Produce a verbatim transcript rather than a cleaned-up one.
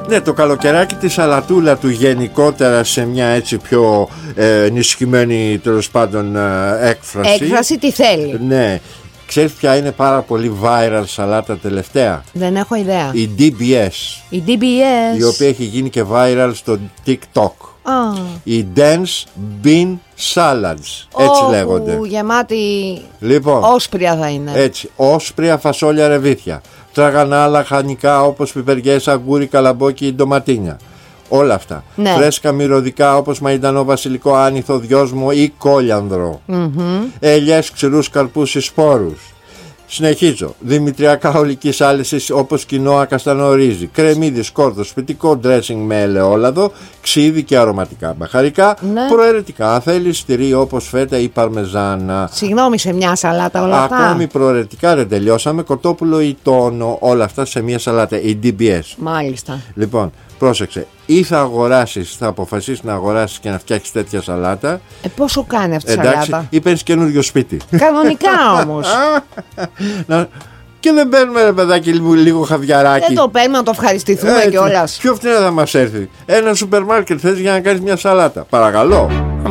Ναι, το καλοκαιράκι τη σαλατούλα του γενικότερα σε μια έτσι πιο ε, ενισχυμένη τέλος πάντων ε, έκφραση. Έκφραση τι θέλει. Ναι. Ξέρεις ποια είναι πάρα πολύ viral σαλάτα τελευταία? Δεν έχω ιδέα. Η ντι μπι ες. Η ντι μπι ες. Η οποία έχει γίνει και viral στο TikTok. Ah. Οι dense bean salads. Έτσι oh, λέγονται. Γεμάτη. Λοιπόν, όσπρια θα είναι. Έτσι. Όσπρια, φασόλια, ρεβίθια. Τραγανά, λαχανικά όπως πιπεριές, αγκούρι, καλαμπόκι, ντοματίνια. Όλα αυτά. Ναι. Φρέσκα μυρωδικά όπως μαϊντανό, βασιλικό, άνηθο, δυόσμο ή κόλιανδρο. Mm-hmm. Ελιές, ξηρούς, καρπούς ή σπόρους. Συνεχίζω. Δημητριακά ολικής άλυσης όπως κοινόα, καστανό, ρύζι, κρεμμύδι, σκόρδο, σπιτικό ντρέσινγκ με ελαιόλαδο, ξύδι και αρωματικά μπαχαρικά. Ναι. Προαιρετικά, αν θέλεις τυρί όπως φέτα ή παρμεζάνα. Συγγνώμη, σε μια σαλάτα όλα αυτά. Ακόμη προαιρετικά δεν τελειώσαμε. Κοτόπουλο ή τόνο, όλα αυτά σε μια σαλάτα. Η ντι μπι ες. Μάλιστα. Λοιπόν, πρόσεξε. Ή θα αγοράσεις, θα αποφασίσεις να αγοράσεις και να φτιάξεις τέτοια σαλάτα. Ε, πόσο κάνει αυτή η εντάξει, σαλάτα? ή παίρνεις καινούριο σπίτι. Κανονικά όμως. να... Και δεν παίρνουμε, ρε παιδάκι, λίγο, λίγο χαβιαράκι. Δεν το παίρνουμε να το ευχαριστηθούμε κιόλας. Πιο φθηνά θα μας έρθει. Ένα σούπερ μάρκετ θες για να κάνεις μια σαλάτα? Παρακαλώ.